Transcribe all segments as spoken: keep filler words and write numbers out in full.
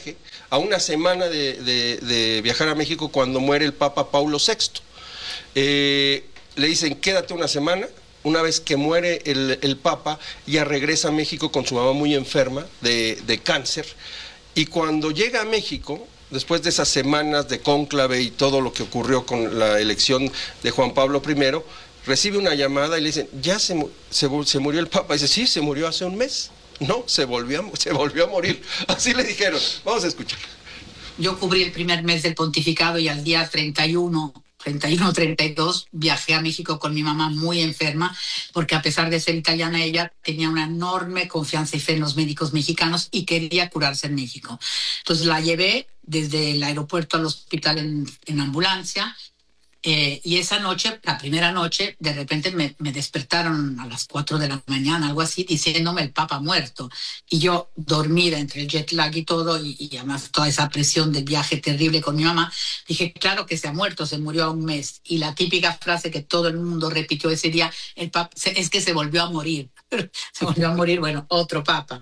viaje, a una semana de, de, de viajar a México cuando muere el Papa Paulo sexto. Eh, le dicen, quédate una semana. Una vez que muere el, el Papa, ya regresa a México con su mamá muy enferma de, de cáncer, y cuando llega a México, después de esas semanas de cónclave y todo lo que ocurrió con la elección de Juan Pablo primero, recibe una llamada y le dicen, ¿ya se, se, se murió el Papa? Y dice, sí, se murió hace un mes. No, se volvió, a, se volvió a morir. Así le dijeron. Vamos a escuchar. Yo cubrí el primer mes del pontificado y al día treinta y uno, treinta y dos, viajé a México con mi mamá muy enferma, porque a pesar de ser italiana, ella tenía una enorme confianza y fe en los médicos mexicanos y quería curarse en México. Entonces la llevé desde el aeropuerto al hospital en, en ambulancia. Eh, y esa noche, la primera noche, de repente me, me despertaron a las cuatro de la mañana, algo así, diciéndome el Papa muerto. Y yo, dormida entre el jet lag y todo, y, y además toda esa presión del viaje terrible con mi mamá, dije, claro que se ha muerto, se murió a un mes. Y la típica frase que todo el mundo repitió ese día, el Papa, es que se volvió a morir. Se volvió a morir, bueno, otro Papa.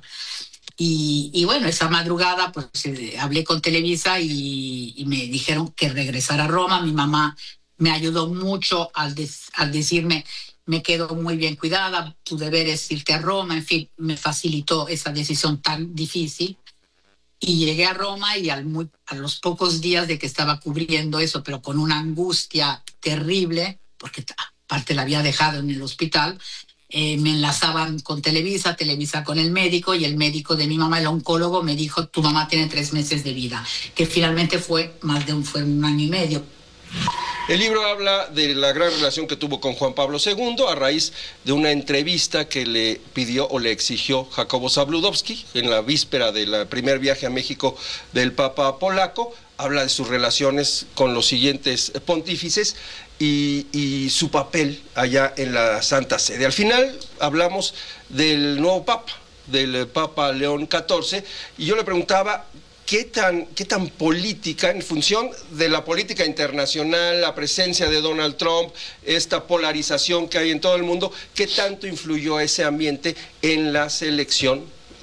Y, y bueno, esa madrugada pues eh, hablé con Televisa y, y me dijeron que regresara a Roma. Mi mamá me ayudó mucho al, des, al decirme, me quedo muy bien cuidada, tu deber es irte a Roma, en fin, me facilitó esa decisión tan difícil. Y llegué a Roma y al muy, a los pocos días de que estaba cubriendo eso, pero con una angustia terrible, porque aparte la había dejado en el hospital, eh, me enlazaban con Televisa, Televisa con el médico, y el médico de mi mamá, el oncólogo, me dijo, tu mamá tiene tres meses de vida, que finalmente fue más de un, fue un año y medio. El libro habla de la gran relación que tuvo con Juan Pablo segundo a raíz de una entrevista que le pidió o le exigió Jacobo Zabludovsky en la víspera del primer viaje a México del Papa polaco. Habla de sus relaciones con los siguientes pontífices y, y su papel allá en la Santa Sede. Al final hablamos del nuevo Papa, del Papa León catorce, y yo le preguntaba ¿Qué tan, qué tan política, en función de la política internacional, la presencia de Donald Trump, esta polarización que hay en todo el mundo, qué tanto influyó ese ambiente en la selección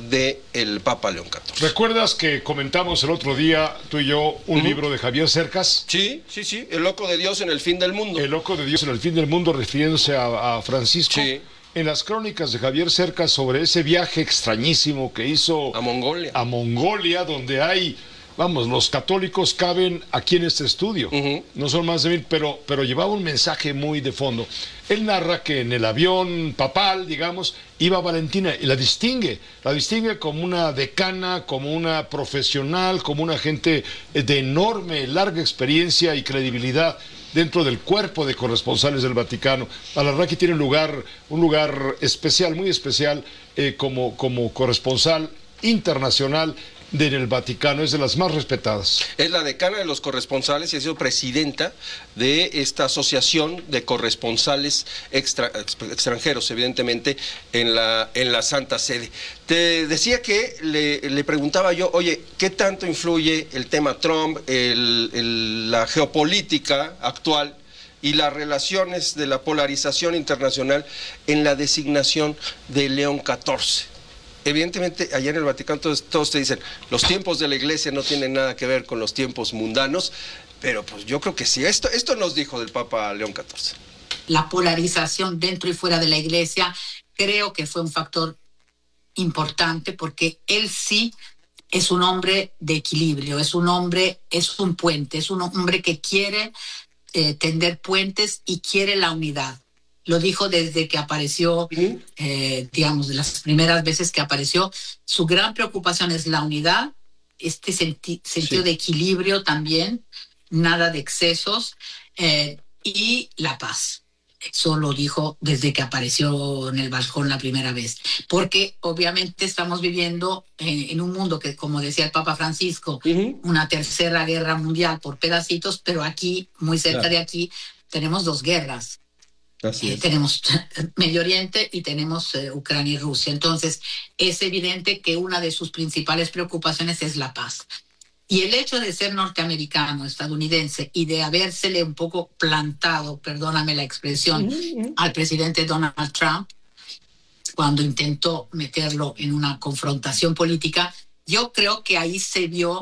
del Papa León catorce? ¿Recuerdas que comentamos el otro día, tú y yo, un uh-huh. libro de Javier Cercas? Sí, sí, sí, El loco de Dios en el fin del mundo. El loco de Dios en el fin del mundo, refiriéndose a, a Francisco. Sí. En las crónicas de Javier Cercas sobre ese viaje extrañísimo que hizo a Mongolia, a Mongolia, donde hay, vamos, los católicos caben aquí en este estudio, uh-huh. no son más de mil, pero, pero llevaba un mensaje muy de fondo. Él narra que en el avión papal, digamos, iba Valentina y la distingue, la distingue como una decana, como una profesional, como una gente de enorme, larga experiencia y credibilidad dentro del cuerpo de corresponsales del Vaticano. Alarraqui tiene un lugar, un lugar especial, muy especial, eh, como, como corresponsal internacional del Vaticano, es de las más respetadas. Es la decana de los corresponsales y ha sido presidenta de esta asociación de corresponsales extra, extranjeros, evidentemente, en la, en la Santa Sede. Te decía que le, le preguntaba yo, oye, ¿qué tanto influye el tema Trump, el, el, la geopolítica actual y las relaciones de la polarización internacional en la designación de León catorce? Evidentemente, allá en el Vaticano todos, todos te dicen, los tiempos de la Iglesia no tienen nada que ver con los tiempos mundanos, pero pues yo creo que sí. Esto, esto nos dijo del Papa León catorce. La polarización dentro y fuera de la Iglesia creo que fue un factor importante, porque él sí es un hombre de equilibrio, es un hombre, es un puente, es un hombre que quiere eh, tender puentes y quiere la unidad. Lo dijo desde que apareció, uh-huh. eh, digamos, de las primeras veces que apareció. Su gran preocupación es la unidad, este senti- sentido sí. de equilibrio también, nada de excesos, eh, y la paz. Eso lo dijo desde que apareció en el balcón la primera vez. Porque obviamente estamos viviendo en, en un mundo que, como decía el Papa Francisco, uh-huh. una tercera guerra mundial por pedacitos, pero aquí, muy cerca claro. de aquí, tenemos dos guerras. Eh, tenemos Medio Oriente y tenemos eh, Ucrania y Rusia. Entonces, es evidente que una de sus principales preocupaciones es la paz. Y el hecho de ser norteamericano, estadounidense, y de habérsele un poco plantado, perdóname la expresión, uh-huh. al presidente Donald Trump, cuando intentó meterlo en una confrontación política, yo creo que ahí se vio